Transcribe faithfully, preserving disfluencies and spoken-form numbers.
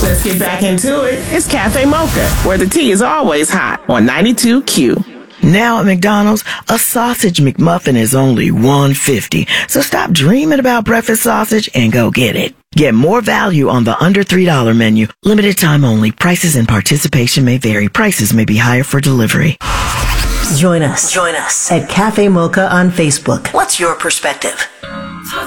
Let's get back into it. It's Cafe Mocha, where the tea is always hot on ninety-two Q. Now at McDonald's, a sausage McMuffin is only one dollar fifty. So stop dreaming about breakfast sausage and go get it. Get more value on the under three dollar menu. Limited time only. Prices and participation may vary. Prices may be higher for delivery. Join us. Join us at Cafe Mocha on Facebook. What's your perspective?